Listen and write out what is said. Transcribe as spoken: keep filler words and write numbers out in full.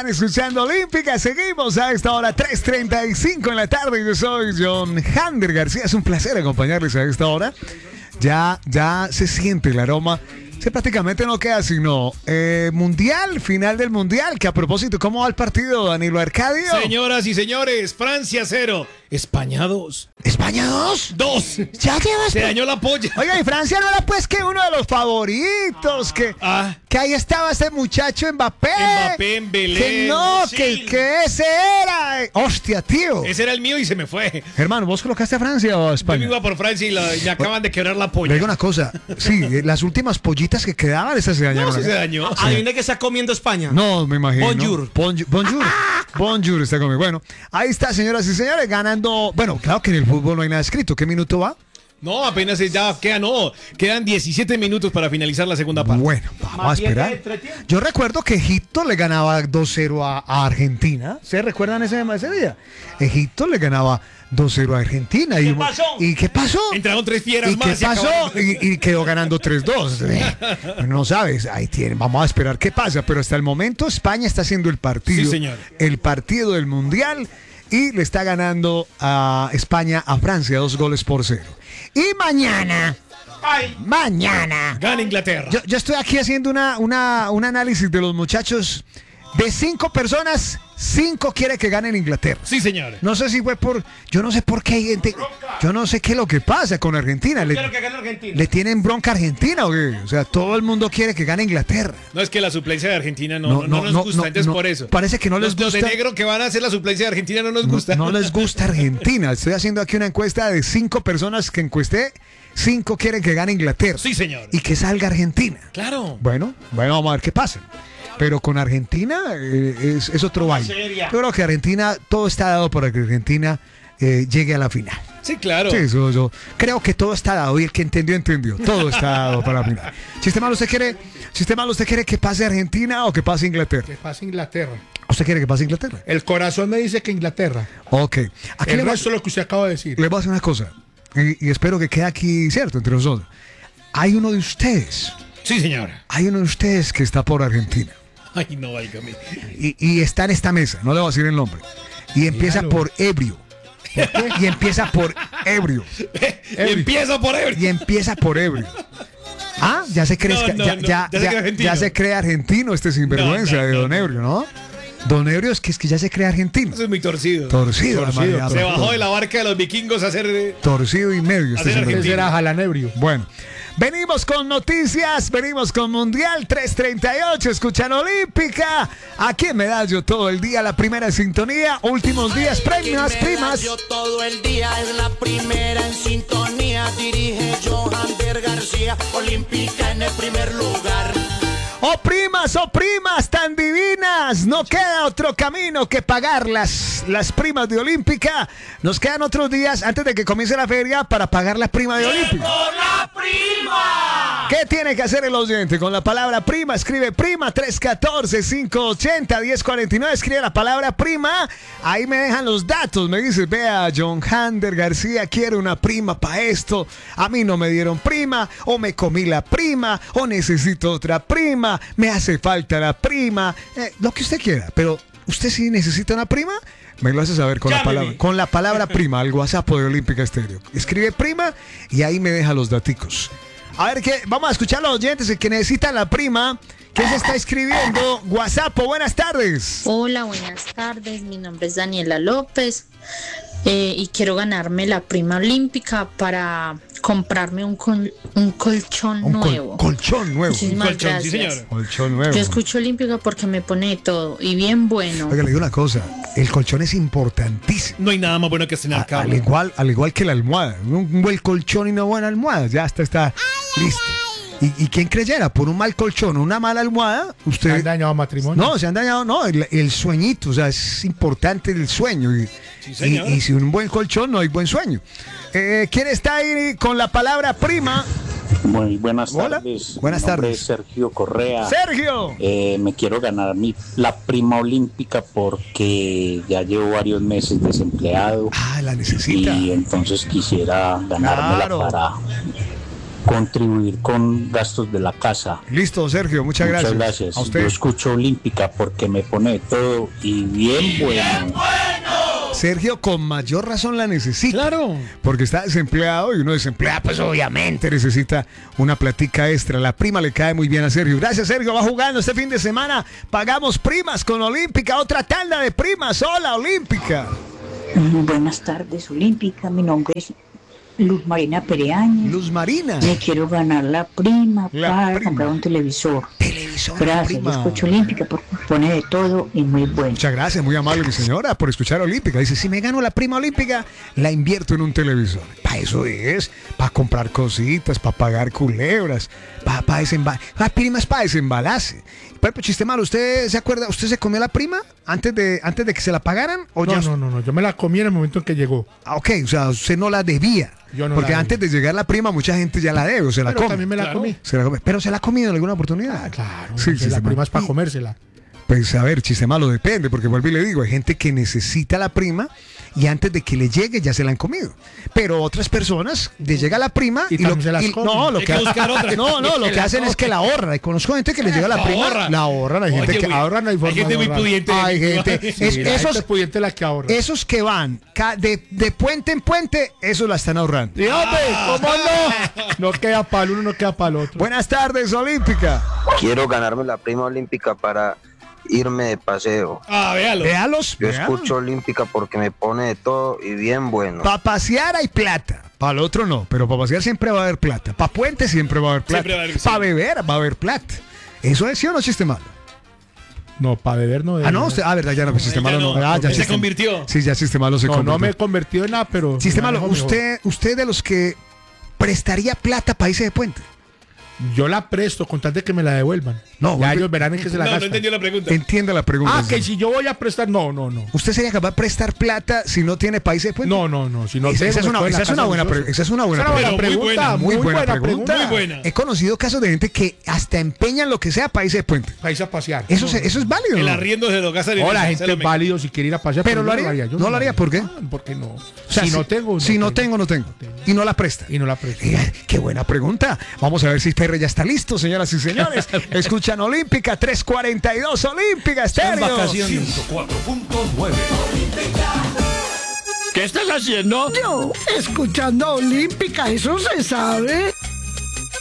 Están escuchando Olímpica. Seguimos a esta hora, tres treinta y cinco en la tarde. Yo soy John Hander García. Es un placer acompañarles a esta hora. Ya, ya se siente el aroma. Sí, prácticamente no queda sino eh, Mundial, final del Mundial. Que a propósito, ¿cómo va el partido, Danilo Arcadio? Señoras y señores, Francia cero, España dos. ¿España dos? Dos. Ya llevas. Se dañó la polla. Oiga, y Francia no era pues que uno de los favoritos. Que, Ah. que ahí estaba ese muchacho Mbappé. Mbappé en Belén. Que no, Sí. que, que ese era. Hostia, tío. Ese era el mío y se me fue. Hermano, ¿vos colocaste a Francia o a Yo España? iba por Francia y, la- y me acaban de quebrar la Le polla. digo una cosa. Sí, las últimas pollitas que quedaban, esas se dañaron. No, sí se dañó. Adivina que está comiendo España. No, me imagino. Bonjour. Bonjour. Bonjour. Bonjour está conmigo. Bueno, ahí está, señoras y señores, ganando. Bueno, claro que en el fútbol no hay nada escrito. ¿Qué minuto va? No, apenas ya queda, no. Quedan diecisiete minutos para finalizar la segunda parte. Bueno, vamos a Más bien esperar. de entretiempo. Yo recuerdo que Egipto le ganaba dos cero a, a Argentina. ¿Se recuerdan ese, ese día? Egipto le ganaba dos cero a Argentina. ¿Qué y, pasó? ¿Y qué pasó? Entraron tres fieras ¿Y más. qué y pasó? acabaron. Y, y quedó ganando tres dos. Eh, No sabes, ahí tienen. Vamos a esperar qué pasa. Pero hasta el momento España está haciendo el partido. Sí, señor. El partido del Mundial. Y le está ganando a España a Francia dos goles por cero. Y mañana, Ay, mañana. Gana Inglaterra. Yo, yo estoy aquí haciendo una, una, un análisis de los muchachos. De cinco personas, cinco quiere que gane en Inglaterra. Sí, señor. No sé si fue por... Yo no sé por qué hay gente... Yo no sé qué es lo que pasa con Argentina. Le, quiero que gane Argentina. ¿Le tienen bronca a Argentina o qué? O sea, todo el mundo quiere que gane Inglaterra. No es que la suplencia de Argentina no, no, no nos gusta, entonces no. por eso. Parece que no les los, los gusta... de negro que van a hacer la suplencia de Argentina no nos No, gusta. no les gusta Argentina. Estoy haciendo aquí una encuesta de cinco personas que encuesté. Cinco quieren que gane Inglaterra. Sí, señor. Y que salga Argentina. Claro. Bueno, bueno, vamos a ver qué pasa. Pero con Argentina eh, es, es otro baile. Seria. Yo creo que Argentina, todo está dado para que Argentina eh, llegue a la final. Sí, claro. Sí, eso, yo creo que todo está dado y el que entendió, entendió. Todo está dado para la final. Sistema, ¿usted quiere, Sistema, ¿usted quiere que pase Argentina o que pase Inglaterra? Que pase Inglaterra. ¿Usted quiere que pase Inglaterra? El corazón me dice que Inglaterra. Ok. Aquí El le voy, resto es lo que usted acaba de decir. le voy a hacer una cosa y, y espero que quede aquí cierto entre nosotros. Hay uno de ustedes, Sí, señor. hay uno de ustedes que está por Argentina. Ay, no, válgame. Y, y está en esta mesa, no le voy a decir el nombre. Y empieza Dígalo. por ebrio. Y empieza por ebrio. Y empieza por ebrio. Y empieza por ebrio. Ah, ya se cree, No, no, ya, no, ya, ya se ya- cree argentino. ya se cree argentino este sinvergüenza No, no, de no, Don no. Ebrio, ¿no? Don Ebrio es que, es que ya se cree argentino. Eso es muy torcido. Torcido, Torcido, María, Se pero- bajó de la barca de los vikingos a hacer... eh, Torcido y medio este Hacer sinvergüenza. Ese argentino. era Jalanebrio. Bueno, venimos con noticias, venimos con Mundial tres treinta y ocho, escuchan Olímpica. Aquí en Medallo todo el día, la primera sintonía, últimos días, premios, primas. Yo todo el día es la primera en sintonía. Dirige Johander García, Olímpica en el primer lugar. Oh primas, oh primas tan divinas, no queda otro camino que pagar las, las primas de Olímpica. Nos quedan otros días antes de que comience la feria para pagar la prima de Olímpica. ¡La prima! ¿Qué tiene que hacer el oyente? Con la palabra prima, escribe prima tres uno cuatro, cinco ocho cero, uno cero cuatro nueve, escribe la palabra prima, ahí me dejan los datos, me dice, vea, John Hander García quiere una prima para esto, a mí no me dieron prima, o me comí la prima, o necesito otra prima, me hace falta la prima, eh, lo que usted quiera, pero usted sí necesita una prima, me lo hace saber con la, Llámeme. palabra, con la palabra prima, al WhatsApp de Olímpica Estéreo. Escribe prima y ahí me deja los daticos. A ver, ¿qué? Vamos a escuchar a los oyentes que necesitan la prima. ¿Qué se está escribiendo? WhatsApp, buenas tardes. Hola, buenas tardes. Mi nombre es Daniela López eh, y quiero ganarme la prima olímpica para comprarme un, col- un colchón Un col- nuevo. colchón nuevo. Muchísimas colchón, sí, gracias. señor. Colchón nuevo. Yo escucho olímpica porque me pone de todo y bien bueno. Oiga, le digo una cosa. El colchón es importantísimo. No hay nada más bueno que A- cenar al, cable. igual, al igual que la almohada. Un, un buen colchón y una buena almohada. Ya está, está listo. ¿Y, ¿Y quién creyera? Por un mal colchón o una mala almohada, ¿Se usted... han dañado matrimonio? No, se han dañado, no, el, el sueñito, o sea, es importante el sueño. Y, Sí, señor. y, y sin un buen colchón no hay buen sueño. Eh, ¿Quién está ahí con la palabra prima? Muy buenas Hola. tardes. Buenas Mi nombre tardes. es Sergio Correa. Sergio. Eh, me quiero ganar mi, la prima olímpica porque ya llevo varios meses desempleado Ah, la necesita. y entonces quisiera ganármela Claro. para contribuir con gastos de la casa. Listo, Sergio, muchas gracias. Muchas gracias. A usted. Yo escucho Olímpica porque me pone de todo y bien bueno. Sergio con mayor razón la necesita. Claro. Porque está desempleado y uno desempleado, pues obviamente necesita una platica extra. La prima le cae muy bien a Sergio. Gracias, Sergio. Va jugando este fin de semana. Pagamos primas con Olímpica. Otra tanda de primas. Hola, Olímpica. Buenas tardes, Olímpica. Mi nombre es Luz Marina Pereañez. Luz Marina. Me quiero ganar la prima La para prima. comprar un televisor. Televisor, Gracias, prima. yo escucho Olímpica porque pone de todo y muy bueno. Muchas gracias, muy amable mi señora por escuchar Olímpica. Dice, si me gano la prima olímpica, la invierto en un televisor. Para eso es, para comprar cositas, para pagar culebras, para pa desembalar. La prima es para desembalarse. Por ejemplo, chiste malo, ¿usted se acuerda? ¿Usted se comió la prima antes de, antes de que se la pagaran? ¿O No, ya? no, no, no, yo me la comí en el momento en que llegó. Ah, ok, o sea, usted no la debía. Yo no Porque la antes de llegar la prima, mucha gente ya la debe o se la Pero come. también me la Claro. comí. Se la come. Pero se la ha comido en alguna oportunidad. Ah, claro. Sí, Sí, sí, la sí, prima ma- es para y- comérsela. Pues a ver, chiste malo, depende, porque vuelvo y le digo, hay gente que necesita la prima y antes de que le llegue ya se la han comido. Pero otras personas, le llega la prima Y y, lo, también se las y- comen. no, lo Hay que, que ha- buscar otra. no, no, lo que hacen es que la ahorran. Y conozco gente que le llega la La prima, ahorra. la ahorran, hay gente Oye, que muy- ahorran, no hay hay forma gente de muy ahorrar. pudiente. Hay gente, Sí, es- Sí, la esos, gente pudiente la que ahorra. esos que van ca- de, de puente en puente, esos la están ahorrando. Y hombre, ¿cómo no? No queda para el uno, no queda para el otro. Buenas tardes, Olímpica. Quiero ganarme la prima olímpica para irme de paseo. Ah, véalo. Véalos, Yo véalos. escucho olímpica porque me pone de todo y bien bueno. Para pasear hay plata, para el otro no, pero para pasear siempre va a haber plata. Para puente siempre va a haber plata. Siempre va a haber, sí. Para beber va a haber plata. ¿Eso es sí o no chiste malo? No, para beber no. Ah, no, usted, ah, verdad, ya no, pues chiste ya malo no. no. Ah, ya Se chiste- convirtió. Sí, ya chiste malo se No, convirtió. no me he convertido en nada, pero. Chiste me malo, manejo mejor. usted, usted de los que prestaría plata para irse de puente. Yo la presto con tal de que me la devuelvan. No, ya vuelve- ellos verán en qué se la No, no gastan. entendió la pregunta. Entiende la pregunta. Ah, sí. que si yo voy a prestar, no, no, no. ¿Usted sería capaz de prestar plata si no tiene país de puente? No, no, no. Si no esa, tengo, esa es me una, quedo en esa la es una casa buena ociosa. pre- esa es una buena Esa es una Pero buena muy pregunta. buena, Muy buena pregunta. Muy buena. He conocido casos de gente que hasta empeñan lo que sea para irse de puente. Para irse a pasear. Eso, No, se- no. eso es válido. El ¿no? arriendo se lo gastan en O la eso, gente se es lo- válido si quiere ir a pasear. Pero lo yo haría. yo No lo haría, ¿por qué? Ah, ¿por qué no? O sea, si no tengo. Si no tengo, no tengo. Y no la presta. Y no la presto. Eh, Qué buena pregunta. Vamos a ver si Ferre ya está listo, señoras y señores. Escuchan Olímpica tres cuarenta y dos, Olímpica Estéreo. vacaciones. ciento cuatro punto nueve. ¿Qué estás haciendo? Yo, escuchando Olímpica, eso se sabe.